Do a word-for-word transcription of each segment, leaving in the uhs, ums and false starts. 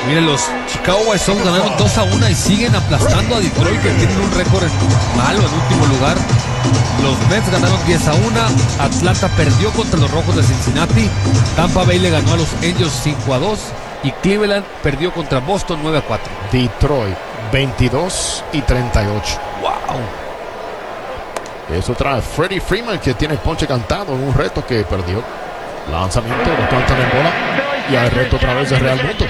Miren, los Chicago White Sox ganaron dos a uno y siguen aplastando a Detroit, que tienen un récord malo en último lugar. Los Mets ganaron diez a uno. Atlanta perdió contra los Rojos de Cincinnati. Tampa Bay le ganó a los Angels cinco a dos. Y Cleveland perdió contra Boston nueve a cuatro. Detroit veintidós y treinta y ocho. ¡Wow! Eso trae Freddie Freeman, que tiene ponche cantado en un reto que perdió. Lanzamiento, lo cantan en bola. Y hay reto otra vez de Real Muto.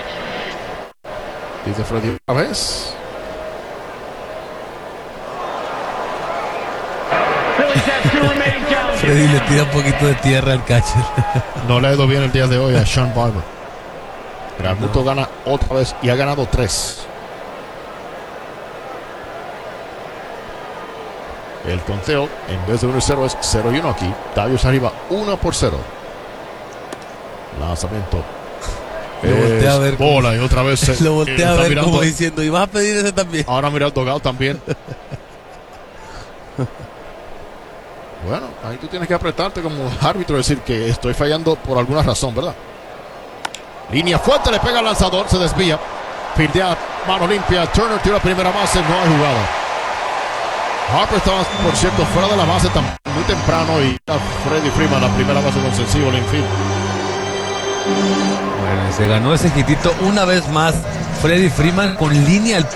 Dice Freddie otra vez. Freddy le tira un poquito de tierra al catcher. No le ha ido bien el día de hoy a Sean Barber. Real Muto gana otra vez y ha ganado tres. El conteo en vez de uno y cero es cero y uno aquí. Davios arriba uno por cero. Lanzamiento. Lo voltea a ver. Bola y otra vez. Se, lo voltea eh, a ver mirando, como diciendo, ¿y vas a pedir ese también? Ahora mira el dogado también. Bueno, ahí tú tienes que apretarte como árbitro y decir que estoy fallando por alguna razón, ¿verdad? Línea fuerte, le pega al lanzador, se desvía. Fildea, mano limpia. Turner tira primera base, no hay jugada. Harper estaba, por cierto, fuera de la base tan, muy temprano y Freddie Freeman la primera base con sencillo al infield. Bueno, se ganó ese hitito una vez más Freddie Freeman con línea al